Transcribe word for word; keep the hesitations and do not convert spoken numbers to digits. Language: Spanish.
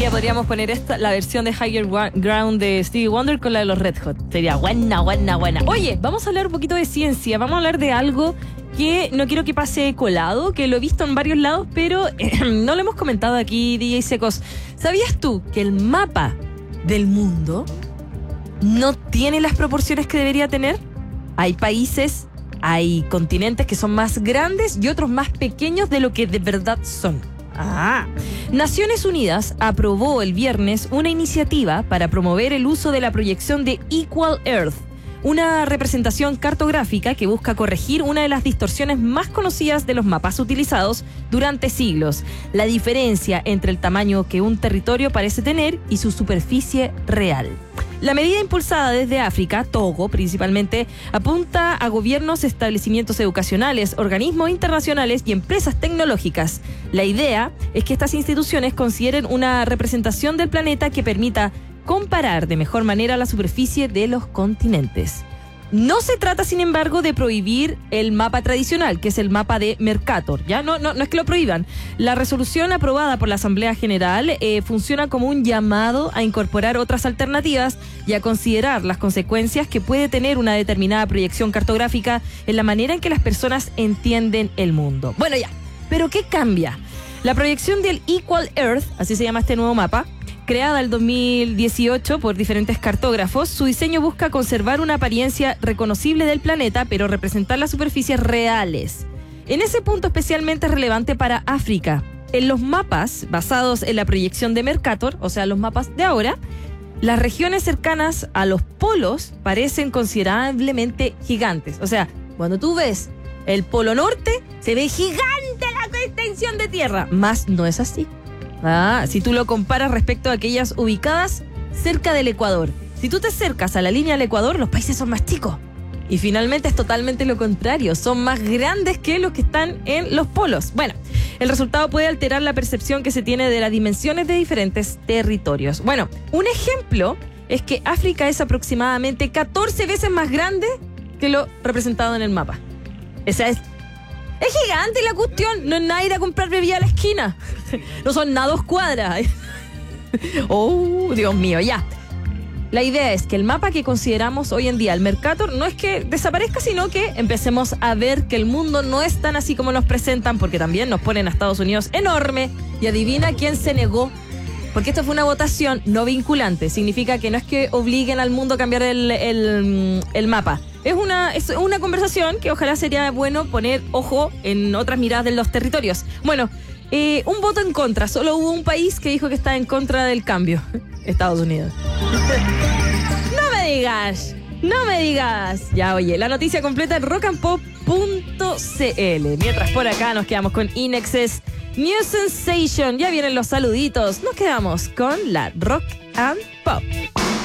día podríamos poner esta, la versión de Higher Ground de Stevie Wonder con la de los Red Hot. Sería buena, buena, buena. Oye, vamos a hablar un poquito de ciencia. Vamos a hablar de algo que no quiero que pase colado, que lo he visto en varios lados, pero eh, no lo hemos comentado aquí, D J Secos. ¿Sabías tú que el mapa del mundo no tiene las proporciones que debería tener? Hay países, hay continentes que son más grandes y otros más pequeños de lo que de verdad son. Ah. Naciones Unidas aprobó el viernes una iniciativa para promover el uso de la proyección de Equal Earth, una representación cartográfica que busca corregir una de las distorsiones más conocidas de los mapas utilizados durante siglos: la diferencia entre el tamaño que un territorio parece tener y su superficie real. La medida impulsada desde África, Togo principalmente, apunta a gobiernos, establecimientos educacionales, organismos internacionales y empresas tecnológicas. La idea es que estas instituciones consideren una representación del planeta que permita comparar de mejor manera la superficie de los continentes. No se trata, sin embargo, de prohibir el mapa tradicional, que es el mapa de Mercator. ¿Ya? No, no, no es que lo prohíban. La resolución aprobada por la Asamblea General eh, funciona como un llamado a incorporar otras alternativas y a considerar las consecuencias que puede tener una determinada proyección cartográfica en la manera en que las personas entienden el mundo. Bueno, ya. ¿Pero qué cambia? La proyección del Equal Earth, así se llama este nuevo mapa, creada el dos mil dieciocho por diferentes cartógrafos, su diseño busca conservar una apariencia reconocible del planeta, pero representar las superficies reales. En ese punto especialmente relevante para África. En los mapas basados en la proyección de Mercator, o sea, los mapas de ahora, las regiones cercanas a los polos parecen considerablemente gigantes. O sea, cuando tú ves el polo norte, se ve gigante la extensión de tierra. Más no es así. Ah, si tú lo comparas respecto a aquellas ubicadas cerca del Ecuador. Si tú te acercas a la línea del Ecuador, los países son más chicos. Y finalmente es totalmente lo contrario. Son más grandes que los que están en los polos. Bueno, el resultado puede alterar la percepción que se tiene de las dimensiones de diferentes territorios. Bueno, un ejemplo es que África es aproximadamente catorce veces más grande que lo representado en el mapa. Esa es... Es gigante la cuestión. No es nada ir a comprar bebida a la esquina. No son nada dos cuadras. Oh, Dios mío, ya. La idea es que el mapa que consideramos hoy en día, el Mercator, no es que desaparezca, sino que empecemos a ver que el mundo no es tan así como nos presentan, porque también nos ponen a Estados Unidos enorme. Y adivina quién se negó. Porque esto fue una votación no vinculante. Significa que no es que obliguen al mundo a cambiar el, el, el mapa. Es una, es una conversación que ojalá sería bueno poner ojo en otras miradas de los territorios. Bueno, eh, un voto en contra. Solo hubo un país que dijo que está en contra del cambio. Estados Unidos. No me digas, no me digas. Ya, oye, la noticia completa en rock and pop punto c l. Mientras por acá nos quedamos con Inex's New Sensation. Ya vienen los saluditos. Nos quedamos con la Rock and Pop.